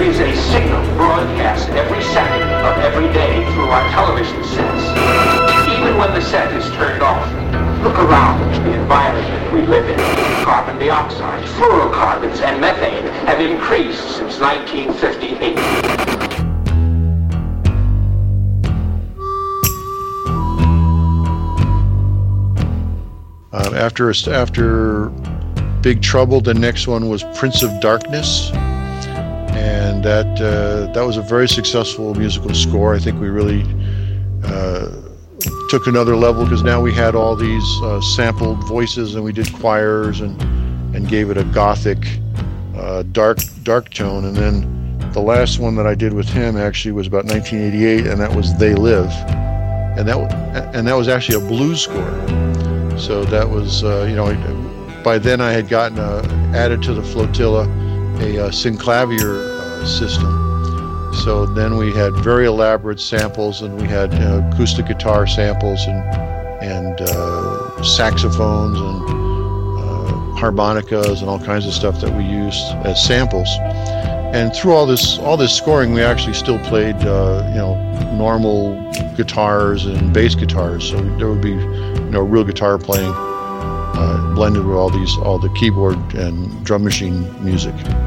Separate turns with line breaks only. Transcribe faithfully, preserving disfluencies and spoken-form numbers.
is a signal broadcast every second of every day through our television sets. Even when the set is turned off, look around the environment we live in. Carbon dioxide, fluorocarbons, and methane have increased since nineteen fifty-eight.
Um, after after Big Trouble, the next one was Prince of Darkness, and that uh, that was a very successful musical score. I think we really uh, took another level because now we had all these uh, sampled voices, and we did choirs and and gave it a gothic, uh, dark dark tone. And then the last one that I did with him actually was about nineteen eighty-eight, and that was They Live, and that and that was actually a blues score. So that was uh, you know. By then I had gotten uh, added to the flotilla a uh, synclavier uh, system. So then we had very elaborate samples, and we had uh, acoustic guitar samples and and uh, saxophones and uh, harmonicas and all kinds of stuff that we used as samples. And through all this all this scoring, we actually still played uh, you know normal guitars and bass guitars. So there would be you know real guitar playing. Uh, blended with all these, all the keyboard and drum machine music.